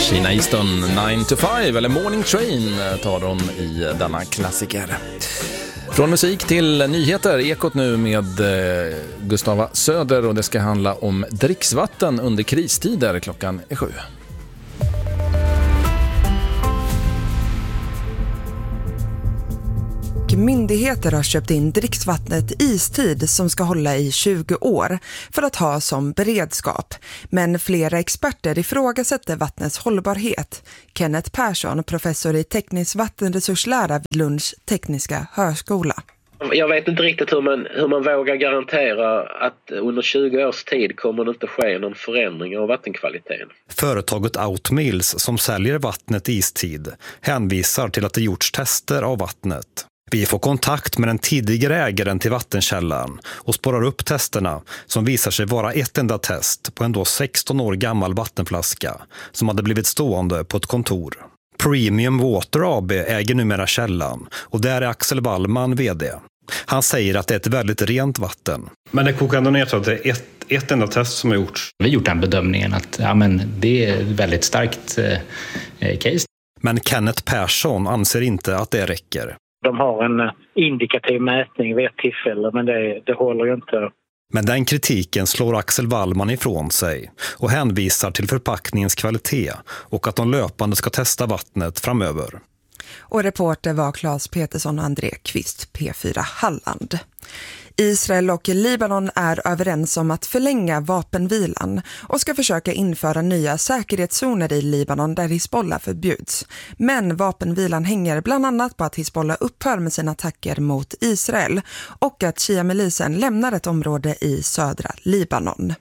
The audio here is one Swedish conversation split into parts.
Sheena Easton, 9 to 5 eller Morning Train tar de i denna klassiker. Från musik till nyheter, Ekot nu med Gustava Söder, och det ska handla om dricksvatten under kristider. Klockan är 7. Myndigheter har köpt in dricksvattnet Istid som ska hålla i 20 år för att ha som beredskap. Men flera experter ifrågasätter vattnets hållbarhet. Kenneth Persson, professor i teknisk vattenresurslära vid Lunds tekniska högskola. Jag vet inte riktigt hur man vågar garantera att under 20 års tid kommer det inte ske någon förändring av vattenkvaliteten. Företaget Outmills som säljer vattnet Istid hänvisar till att det gjorts tester av vattnet. Vi får kontakt med den tidigare ägaren till vattenkällan och spårar upp testerna som visar sig vara ett enda test på en då 16 år gammal vattenflaska som hade blivit stående på ett kontor. Premium Water AB äger numera källan och där är Axel Wallman vd. Han säger att det är ett väldigt rent vatten. Men det kokar ändå ner så att det är ett enda test som har gjorts. Vi har gjort den bedömningen att det är ett väldigt starkt case. Men Kenneth Persson anser inte att det räcker. De har en indikativ mätning vid ett tillfälle, men det håller ju inte. Men den kritiken slår Axel Wallman ifrån sig och hänvisar till förpackningens kvalitet och att de löpande ska testa vattnet framöver. Och reporter var Claes Petersson och André Kvist, P4 Halland. Israel och Libanon är överens om att förlänga vapenvilan och ska försöka införa nya säkerhetszoner i Libanon där Hizbollah förbjuds. Men vapenvilan hänger bland annat på att Hizbollah upphör med sina attacker mot Israel och att Shia-milisen lämnar ett område i södra Libanon.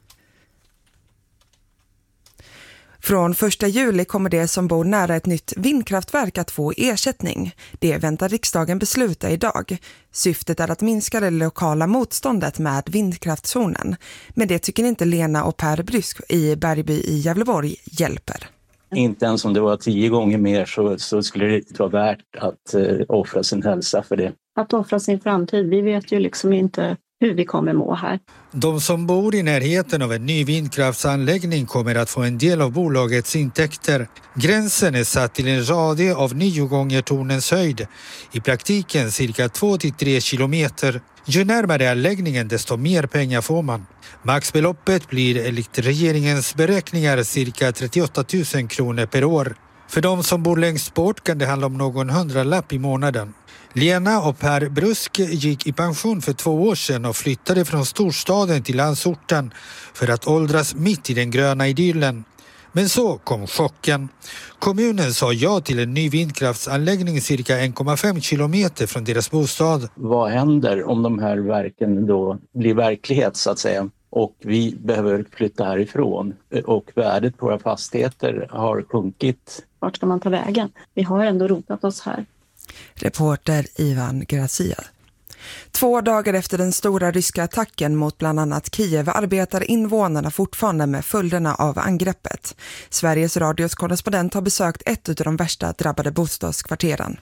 Från 1 juli kommer det som bor nära ett nytt vindkraftverk att få ersättning. Det väntar riksdagen besluta idag. Syftet är att minska det lokala motståndet med vindkraftzonen. Men det tycker inte Lena och Per Brysk i Bergby i Gävleborg hjälper. Inte ens om det var 10 gånger mer så skulle det inte vara värt att offra sin hälsa för det. Att offra sin framtid, vi vet ju liksom inte hur vi kommer må här. De som bor i närheten av en ny vindkraftsanläggning kommer att få en del av bolagets intäkter. Gränsen är satt till en radie av 9 gånger tornens höjd. I praktiken cirka 2-3 kilometer. Ju närmare anläggningen desto mer pengar får man. Maxbeloppet blir enligt regeringens beräkningar cirka 38 000 kronor per år. För de som bor längst bort kan det handla om någon 100-lapp i månaden. Lena och Per Brusk gick i pension för 2 år sedan och flyttade från storstaden till landsorten för att åldras mitt i den gröna idyllen. Men så kom chocken. Kommunen sa ja till en ny vindkraftsanläggning cirka 1,5 kilometer från deras bostad. Vad händer om de här verken då blir verklighet så att säga? Och vi behöver flytta härifrån och värdet på våra fastigheter har sjunkit. Vart ska man ta vägen? Vi har ändå rotat oss här. Reporter Ivan Gracia. 2 dagar efter den stora ryska attacken mot bland annat Kiev arbetar invånarna fortfarande med följderna av angreppet. Sveriges radios korrespondent har besökt ett av de värsta drabbade bostadskvarteren.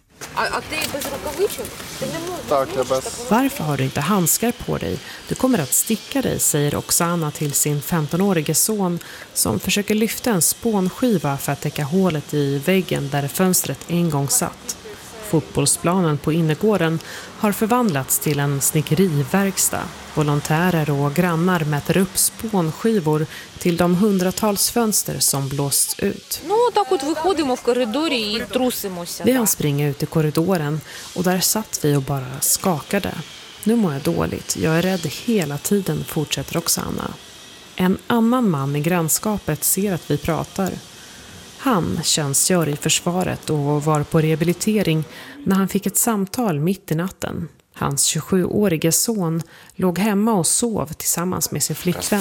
Varför har du inte handskar på dig? Du kommer att sticka dig, säger Oksana till sin 15-årige son som försöker lyfta en spånskiva för att täcka hålet i väggen där fönstret en gång satt. Fotbollsplanen på innergården har förvandlats till en snickeriverkstad. Volontärer och grannar mäter upp spånskivor till de 100-tals fönster som blåsts ut. Vi hann springa ut i korridoren och där satt vi och bara skakade. Nu mår jag dåligt. Jag är rädd hela tiden, fortsätter Oksana. En annan man i grannskapet ser att vi pratar. Han tjänstgör i försvaret och var på rehabilitering när han fick ett samtal mitt i natten. Hans 27-årige son låg hemma och sov tillsammans med sin flickvän.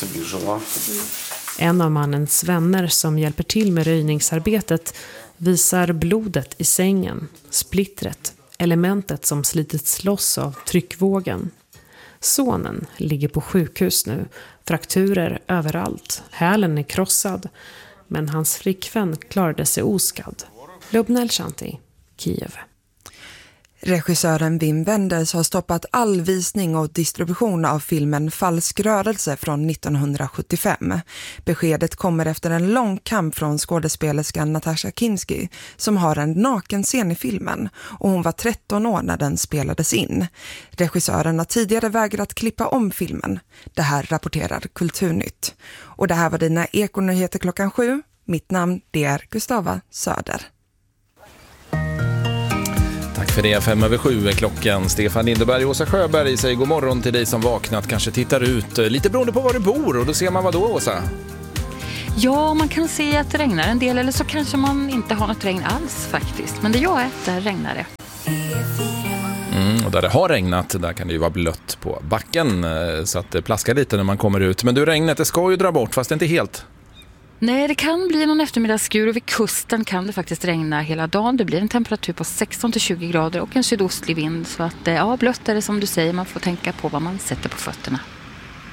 En av mannens vänner som hjälper till med röjningsarbetet visar blodet i sängen, splittret, elementet som slitits loss av tryckvågen. Sonen ligger på sjukhus nu, frakturer överallt, hälen är krossad. Men hans flickvän klarade sig oskadd. Lubna Elshanti, Kiev. Regissören Wim Wenders har stoppat all visning och distribution av filmen Falsk rörelse från 1975. Beskedet kommer efter en lång kamp från skådespelerskan Natasha Kinski som har en nakenscen i filmen och hon var 13 år när den spelades in. Regissören har tidigare vägrat klippa om filmen. Det här rapporterar Kulturnytt. Och det här var dina Ekonyheter 7. Mitt namn det är Gustava Söder. Tack för det, 5:07 är klockan. Stefan Lindeberg och Åsa Sjöberg säger god morgon till dig som vaknat. Kanske tittar ut lite beroende på var du bor och då ser man vad då, Åsa? Ja, man kan se att det regnar en del eller så kanske man inte har något regn alls faktiskt. Men det jag är, där regnar det. Och där det har regnat, där kan det ju vara blött på backen så att det plaskar lite när man kommer ut. Men du, regnet det ska ju dra bort fast inte helt. Nej, det kan bli någon eftermiddagsskur och vid kusten kan det faktiskt regna hela dagen. Det blir en temperatur på 16-20 grader och en sydostlig vind. Så att ja, blött är det som du säger, man får tänka på vad man sätter på fötterna.